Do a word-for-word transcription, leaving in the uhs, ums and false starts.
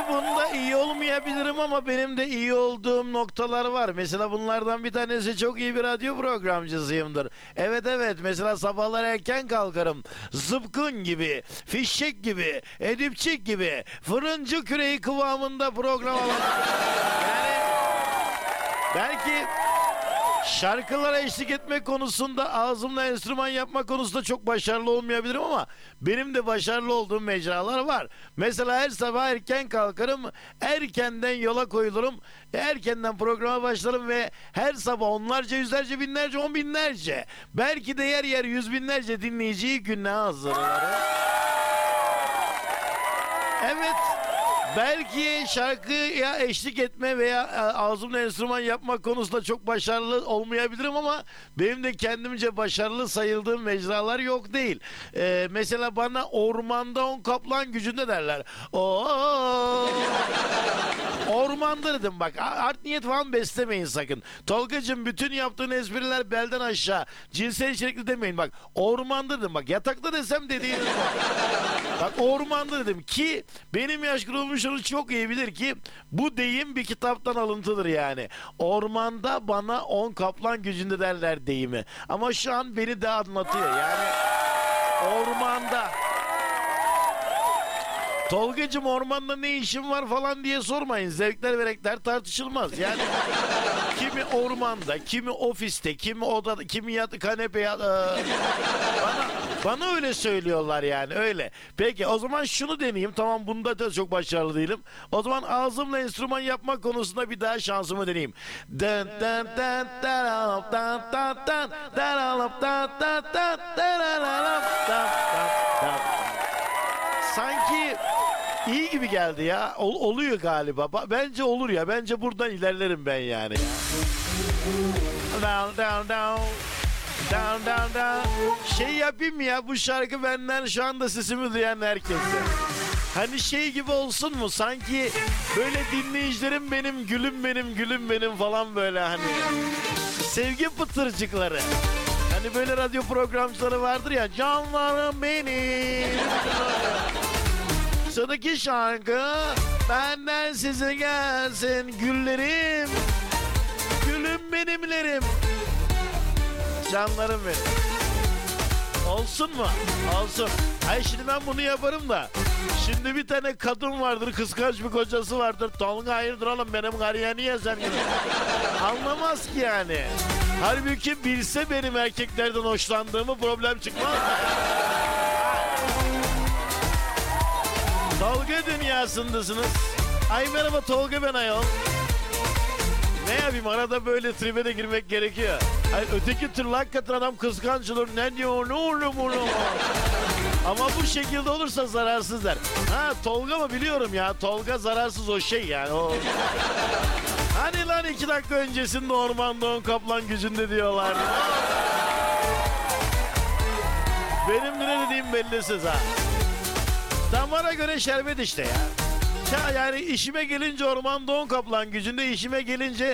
bunda iyi olmayabilirim ama benim de iyi olduğum noktalar var. Mesela bunlardan bir tanesi çok iyi bir radyo programcısıyımdır. Evet evet, mesela sabahlar erken kalkarım. Zıpkın gibi, fişek gibi, edipçik gibi, fırıncı küreği kıvamında program alan. Yani belki şarkılara eşlik etme konusunda, ağzımla enstrüman yapma konusunda çok başarılı olmayabilirim ama benim de başarılı olduğum mecralar var. Mesela her sabah erken kalkarım, erkenden yola koyulurum, erkenden programa başlarım ve her sabah onlarca, yüzlerce, binlerce, on binlerce, belki de yer yer yüz binlerce dinleyiciyi gününe hazırlarım. Evet. Belki şarkıya eşlik etme veya ağzımla enstrüman yapma konusunda çok başarılı olmayabilirim ama benim de kendimce başarılı sayıldığım mecralar yok değil. Ee, mesela bana ormanda on kaplan gücünde derler. Oo! Ormanda dedim bak. Art niyet falan beslemeyin sakın. Tolgacığım, bütün yaptığın espriler belden aşağı. Cinsel içerikli demeyin bak. Ormanda dedim bak. Yatakta desem dediğiniz bak. Bak ormanda dedim ki benim yaş grubum çok iyi bilir ki bu deyim bir kitaptan alıntıdır yani. Ormanda bana on kaplan gücünde derler deyimi. Ama şu an beni de anlatıyor yani. Ormanda. Tolgacığım, ormanda ne işin var falan diye sormayın. Zevkler ve renkler tartışılmaz. Yani kimi ormanda, kimi ofiste, kimi odada, kimi yat kanepe yat, ee, bana bana öyle söylüyorlar yani, öyle. Peki o zaman şunu deneyeyim. Tamam, bunda da çok başarılı değilim. O zaman ağzımla enstrüman yapma konusunda bir daha şansımı deneyeyim. Dın dın dın dın dın dın dın dın dın dın. Sanki iyi gibi geldi ya. Ol, oluyor galiba. Ba- Bence olur ya. Bence buradan ilerlerim ben yani. Down down down. Down down down. Şey yapayım mı ya? Bu şarkı benden şu anda sesimi duyan herkese. Hani şey gibi olsun mu? Sanki böyle dinleyicilerim benim, gülüm benim, gülüm benim falan böyle hani. Sevgi pıtırcıkları. Hani böyle radyo programcıları vardır ya. Canlarım benim. Sıradaki şarkı benden size gelsin güllerim, gülüm benimlerim, canlarım benim. Olsun mu? Olsun. Ay şimdi ben bunu yaparım da. Şimdi bir tane kadın vardır, kıskanç bir kocası vardır. Tolga hayırdır oğlum, benim karıya niye sen gibi? Anlamaz ki yani. Halbuki bilse benim erkeklerden hoşlandığımı problem çıkmaz. Tolga dünyasındasınız. Ay merhaba, Tolga ben ayol. Ne yapayım, arada böyle tribe de girmek gerekiyor. Ay öteki türlü hakikaten adam kıskanç olur. Ne diyor, ne oluyor bunu? Ama bu şekilde olursa zararsızlar. Ha Tolga mı, biliyorum ya. Tolga zararsız o şey yani. O... Hani lan iki dakika öncesinde ormanda on kaplan gücünde diyorlar. Benim ne dediğim bellisiz ha. Damara göre şerbet işte ya. Ya yani işime gelince ormanda on kaplan gücünde, işime gelince